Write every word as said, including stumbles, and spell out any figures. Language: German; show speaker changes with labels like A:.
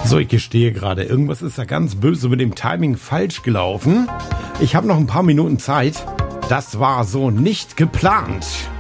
A: So, ich gestehe gerade, irgendwas ist da ganz böse mit dem Timing falsch gelaufen. Ich habe noch ein paar Minuten Zeit. Das war so nicht geplant.